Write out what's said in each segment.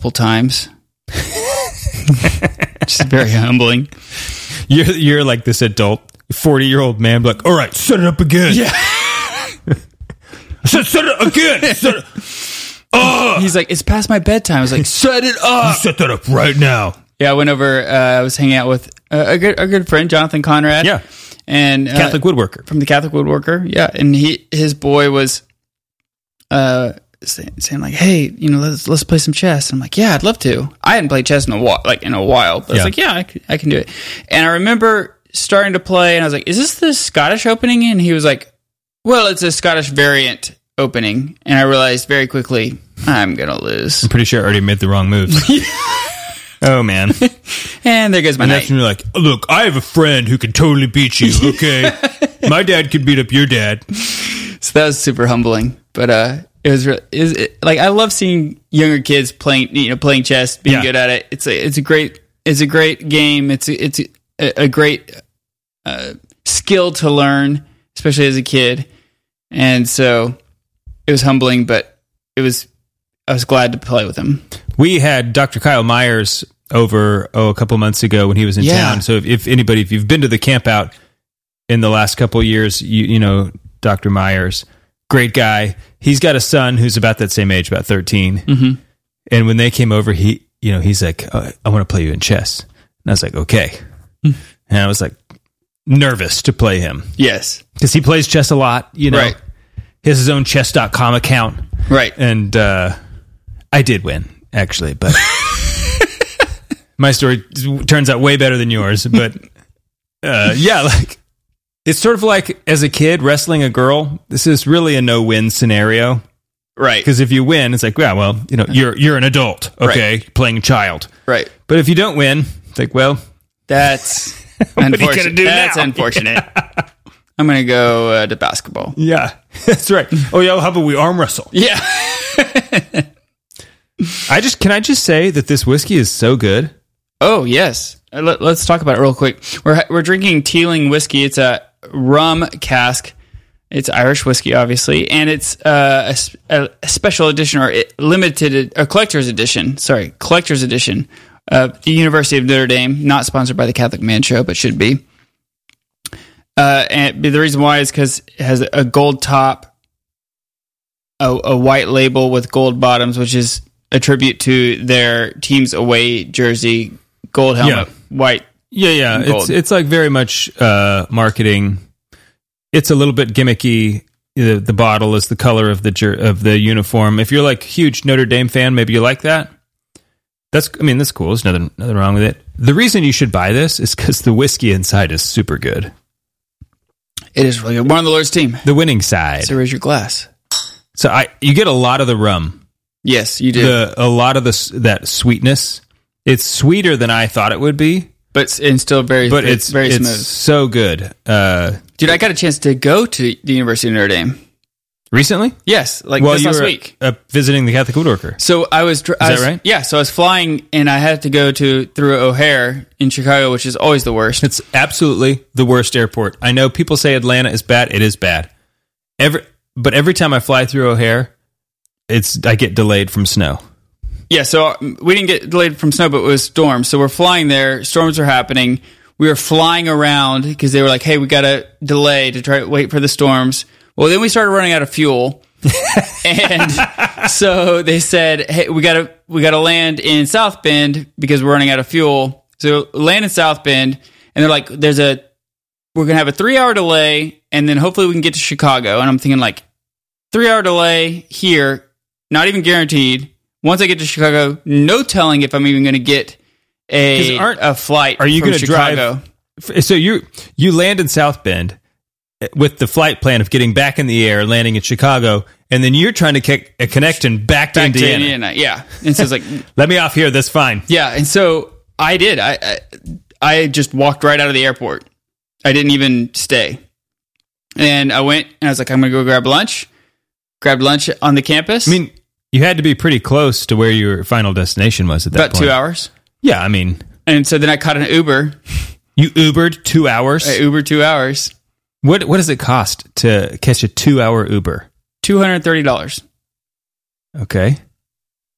multiple times. Just very humbling. You're like this adult 40-year-old man, like, all right, set it up again. Yeah. Set it again. Set it. He's like, it's past my bedtime. I was like, set it up. You set that up right now. Yeah, I went over. I was hanging out with a good friend, Jonathan Conrad. Yeah, and Catholic woodworker from the Catholic Woodworker. Yeah, and his boy was saying like, hey, let's play some chess. And I'm like, yeah, I'd love to. I hadn't played chess in a while, but I was like, yeah, I can do it. And I remember starting to play, and I was like, is this the Scottish opening? And he was like, well, it's a Scottish variant opening. And I realized very quickly, I'm gonna lose. I'm pretty sure I already made the wrong move. Oh man. And there goes my night. And then you're like, look, I have a friend who can totally beat you. Okay, my dad could beat up your dad. So that was super humbling, but it was like, I love seeing younger kids playing chess, being good at it. It's a great game. It's a great skill to learn, especially as a kid. And so it was humbling, but I was glad to play with him. We had Dr. Kyle Myers over a couple months ago when he was in town. So if you've been to the camp out in the last couple of years, you know Dr. Myers, great guy. He's got a son who's about that same age, about 13. Mm-hmm. And when they came over, he's like, I want to play you in chess. And I was like, okay. And I was like nervous to play him. Yes. Because he plays chess a lot, Right. He has his own chess.com account. Right. And I did win, actually, but my story turns out way better than yours. But it's sort of like as a kid wrestling a girl. This is really a no-win scenario, right? Because if you win, it's like, yeah, well, you're an adult, okay, right. Playing a child, right? But if you don't win, it's like, well, that's what are you gonna do That's now? unfortunate. I'm gonna go to basketball. Yeah, that's right. Oh yeah, how about we arm wrestle? Yeah. Can I just say that this whiskey is so good? Oh yes. Let's talk about it real quick. We're drinking Teeling whiskey. It's a rum cask. It's Irish whiskey, obviously, and it's a special edition or collector's edition. Sorry, collector's edition. The University of Notre Dame, not sponsored by the Catholic Man Show, but should be. And the reason why is because it has a gold top, a white label with gold bottoms, which is a tribute to their team's away jersey, gold helmet, white. Yeah. Gold. It's like very much marketing. It's a little bit gimmicky. The bottle is the color of the uniform. If you're like a huge Notre Dame fan, maybe you like that. That's cool. There's nothing wrong with it. The reason you should buy this is because the whiskey inside is super good. It is really good. We're on the Lord's team. The winning side. So raise your glass. So you get a lot of the rum. Yes, you do. A lot of that sweetness. It's sweeter than I thought it would be, and still very smooth. It's so good. Dude, I got a chance to go to the University of Notre Dame recently. Yes, this last week. Visiting the Catholic Woodworker. So I was. Is that right? Yeah. So I was flying, and I had to go through O'Hare in Chicago, which is always the worst. It's absolutely the worst airport. I know people say Atlanta is bad. It is bad. But every time I fly through O'Hare, I get delayed from snow. Yeah, so we didn't get delayed from snow, but it was storms. So we're flying there. Storms are happening. We were flying around because they were like, hey, we got to delay to try to wait for the storms. Well, then we started running out of fuel. And so they said, hey, we got to land in South Bend because we're running out of fuel. So land in South Bend. And they're like, we're going to have a 3-hour delay. And then hopefully we can get to Chicago. And I'm thinking like 3-hour delay here, not even guaranteed. Once I get to Chicago, no telling if I'm even going to get a flight. Are you going to Chicago? Drive? So you land in South Bend with the flight plan of getting back in the air, landing in Chicago, and then you're trying to kick a connection back to Indiana. Yeah, and so it's like, let me off here. That's fine. Yeah, and so I did. I just walked right out of the airport. I didn't even stay, and I went and I was like, I'm going to go grab lunch. Grabbed lunch on the campus. I mean, you had to be pretty close to where your final destination was at that point. About 2 hours. Yeah, I mean. And so then I caught an Uber. You Ubered 2 hours? I Ubered 2 hours. What does it cost to catch a 2-hour Uber? $230. Okay.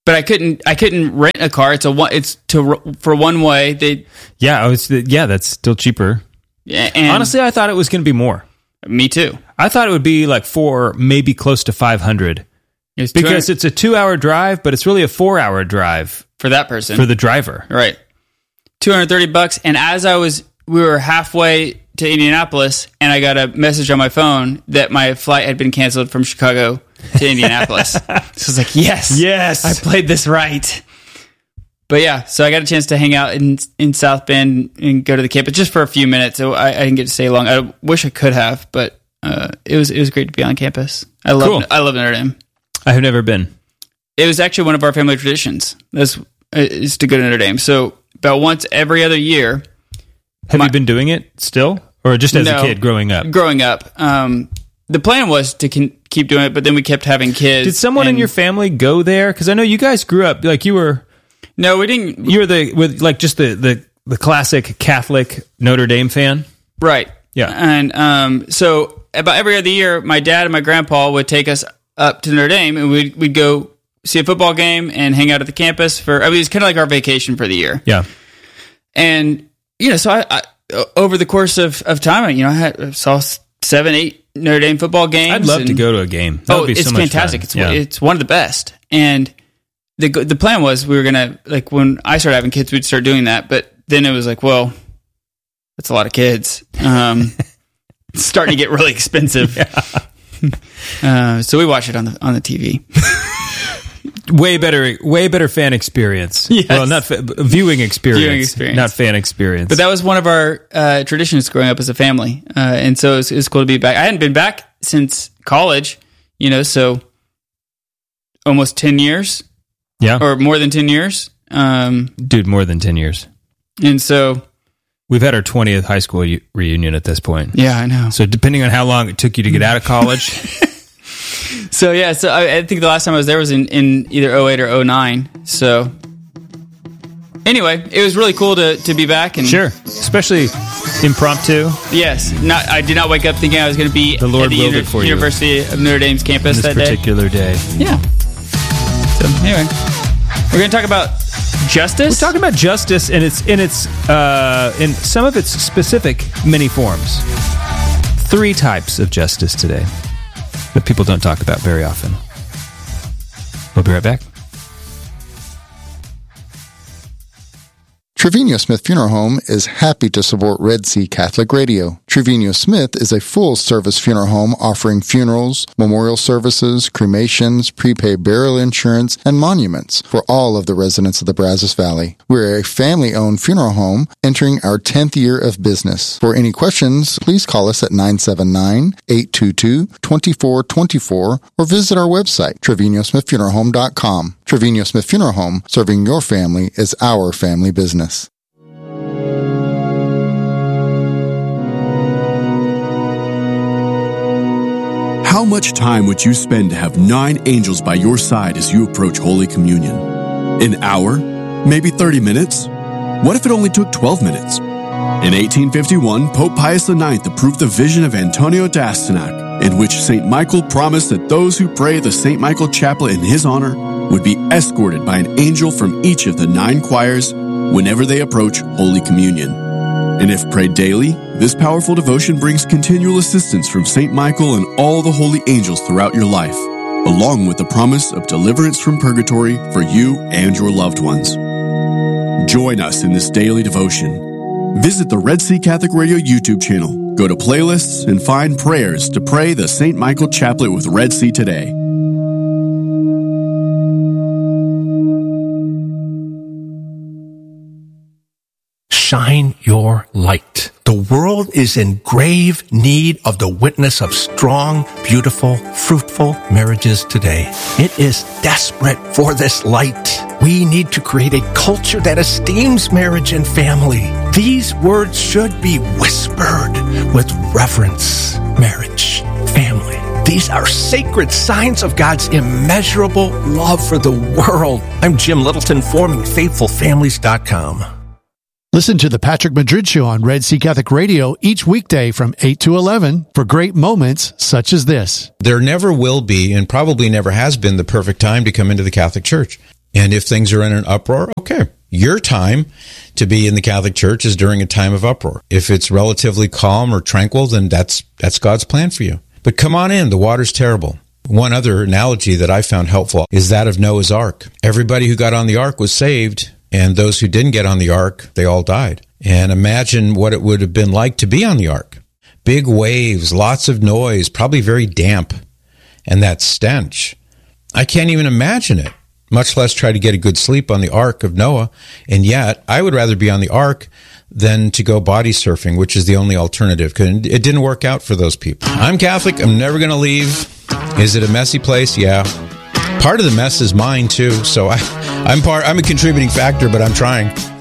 But I couldn't rent a car. For one way. That's still cheaper. And honestly, I thought it was going to be more. Me too. I thought it would be like maybe close to 500. Because it's a 2-hour drive, but it's really a 4-hour drive for that person, for the driver. Right. $230. And as we were halfway to Indianapolis, and I got a message on my phone that my flight had been canceled from Chicago to Indianapolis. So I was like, yes, I played this right. But yeah, so I got a chance to hang out in South Bend and go to the campus just for a few minutes. So I didn't get to stay long. I wish I could have, but it was great to be on campus. I love Notre Dame. I have never been. It was actually one of our family traditions. Is to go to Notre Dame. So about once every other year. Have you been doing it still, or just as a kid growing up? Growing up, the plan was to keep doing it, but then we kept having kids. Did someone in your family go there? Because I know you guys grew up like you were. No, we didn't. You were the classic Catholic Notre Dame fan, right? Yeah, and so about every other year, my dad and my grandpa would take us up to Notre Dame, and we'd go see a football game and hang out at the campus it was kind of like our vacation for the year. Yeah, and so I over the course of time, I saw 7-8 Notre Dame football games. I'd love to go to a game. That would be it's so much fantastic. fun. It's one of the best. And the plan was we were gonna, like, when I started having kids, we'd start doing that. But then it was like, well, that's a lot of kids. It's starting to get really expensive. So we watch it on the TV. Way better fan experience. Yes. Well, not viewing experience, not fan experience. But that was one of our traditions growing up as a family, and so it was cool to be back. I hadn't been back since college, so almost 10 years. Yeah, or more than 10 years. Dude, more than 10 years. And so we've had our 20th high school reunion at this point. Yeah, I know. So depending on how long it took you to get out of college. So I think the last time I was there was in either 08 or 09. So anyway, it was really cool to be back. And sure, especially impromptu. Yes, I did not wake up thinking I was going to be the Lord willed it for University of Notre Dame's campus this that particular day. Yeah. So anyway, we're going to talk about justice. We're talking about justice, and in some of its specific many forms. 3 types of justice today that people don't talk about very often. We'll be right back. Trevino Smith Funeral Home is happy to support Red Sea Catholic Radio. Trevino Smith is a full-service funeral home offering funerals, memorial services, cremations, prepaid burial insurance, and monuments for all of the residents of the Brazos Valley. We're a family-owned funeral home entering our 10th year of business. For any questions, please call us at 979-822-2424 or visit our website, TrevinoSmithFuneralHome.com. Trevino Smith Funeral Home, serving your family is our family business. How much time would you spend to have 9 angels by your side as you approach Holy Communion? An hour? Maybe 30 minutes? What if it only took 12 minutes? In 1851, Pope Pius IX approved the vision of Antonio d'Astyanac, in which St. Michael promised that those who pray the St. Michael Chaplet in his honor would be escorted by an angel from each of the 9 choirs whenever they approach Holy Communion. And if prayed daily, this powerful devotion brings continual assistance from St. Michael and all the holy angels throughout your life, along with the promise of deliverance from purgatory for you and your loved ones. Join us in this daily devotion. Visit the Red Sea Catholic Radio YouTube channel, go to playlists, and find prayers to pray the St. Michael Chaplet with Red Sea today. Shine your light. The world is in grave need of the witness of strong, beautiful, fruitful marriages today. It is desperate for this light. We need to create a culture that esteems marriage and family. These words should be whispered with reverence. Marriage, family. These are sacred signs of God's immeasurable love for the world. I'm Jim Littleton, forming FaithfulFamilies.com. Listen to the Patrick Madrid Show on Red Sea Catholic Radio each weekday from 8 to 11 for great moments such as this. There never will be, and probably never has been, the perfect time to come into the Catholic Church. And if things are in an uproar, okay, your time to be in the Catholic Church is during a time of uproar. If it's relatively calm or tranquil, then that's God's plan for you. But come on in, the water's terrible. One other analogy that I found helpful is that of Noah's Ark. Everybody who got on the ark was saved, and those who didn't get on the ark, they all died. And imagine what it would have been like to be on the ark. Big waves, lots of noise, probably very damp, and that stench. I can't even imagine it, much less try to get a good sleep on the ark of Noah. And yet, I would rather be on the ark than to go body surfing, which is the only alternative, because it didn't work out for those people. I'm Catholic. I'm never going to leave. Is it a messy place? Yeah. Part of the mess is mine, too, so I'm a contributing factor, but I'm trying.